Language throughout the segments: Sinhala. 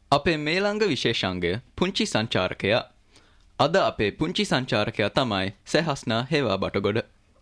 අපේ මේ ළඟ විශේෂාංගය පුංචි සංචාරකයා. අද අපේ පුංචි සංචාරකයා තමයි සෙහස්නා හේවා බටගොඩ.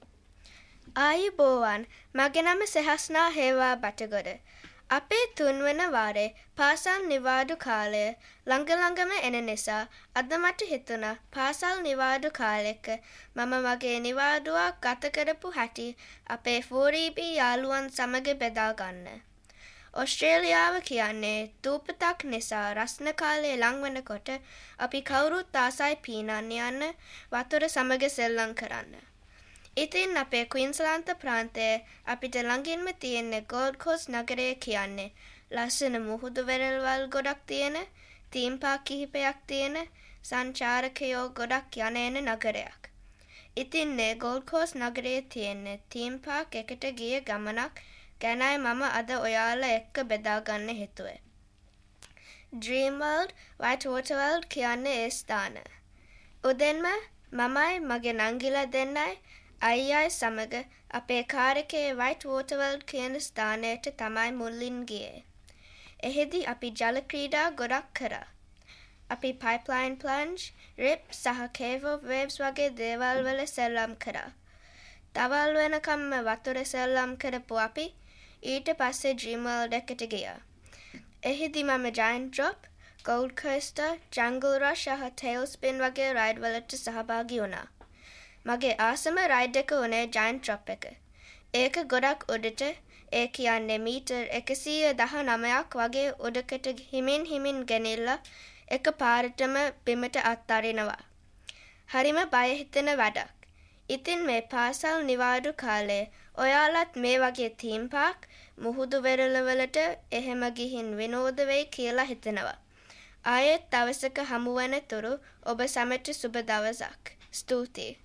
ආයුබෝවන්, මගේ නම සෙහස්නා හේවා බටගොඩ. අපේ 3 වන වාරේ පාසල් නිවාඩු කාලය ළඟම එන නිසා අද මට හිතුණා පාසල් නිවාඩු කාලෙක මම මගේ නිවාඩුවක් ගත කරපු හැටි අපේ ෆෝරීබී යාළුවන් සමග බෙදා ගන්න. ඔස්ට්‍රේලියාව කියන්නේ දූපතක් නිසා රස්න කාලේ ලං වෙනකොට අපි කවුරුත් ආසයි පීනන්න යන්න වතුර සමග සෙල්ලම් කරන්න. ඉතින් අපේ ක්වීන්ස්ලන්ත ප්‍රාන්තයේ අපිට ළඟින්ම තියෙන ගෝල්ඩ් කෝස්ට් නගරය කියන්නේ ලස්සන මුහුදු වෙරළවල් ගොඩක් තියෙන, තීම් පාක් කිහිපයක් තියෙන, සංචාරකයෝ ගොඩක් යන එන නගරයක්. ඉතින් මේ ගෝල්ඩ් කෝස්ට් නගරයේ තියෙන තීම් පාක් එකට ගිය ගමනක් ගැනයි මම අද ඔයාලා එක්ක බෙදා ගන්න හිතුවේ. Dream World, White Water World කියන්නේ ඒ ස්ථාන. උදෙන්ම මමයි මගේ නංගිලා දෙන්නයි අයියයි සමග අපේ කාර් එකේ White Water World කියන ස්ථානයට තමයි මුලින් ගියේ. එහිදී අපි ජල ක්‍රීඩා ගොඩක් කරා. අපි pipeline plunge, rip සහ cave of waves වගේ දේවල් වල සෙල්ලම් කරා. දවල් වෙනකම්ම වතුර සෙල්ලම් කරපු අපි ඊට පස්සේ Dream World එකට ගියා. එහිදී මම giant drop, gold coaster, jungle rush සහ tailspin වගේ රයිඩ් වලට සහභාගී වුණා. මගේ ආසම රයිඩ් එක උනේ giant drop එක. ඒක ගොඩක් උඩට, ඒ කියන්නේ මීටර් 119ක් වගේ උඩකට හිමින් ගෙනිල්ලා එක පාරටම බිමට අත්තරිනවා. හරිම බය හිතෙන වැඩක්. ඉතින් මේ පාසල් නිවාඩු කාලේ ඔයාලත් මේ වගේ තීම් පාක් මුහුදු වෙරළවලට එහෙම ගිහින් විනෝද වෙයි කියලා හිතනවා. ආයෙත් දවසක හමු වෙන තුරු ඔබ සැමට සුබ දවසක්. ස්තුතියි.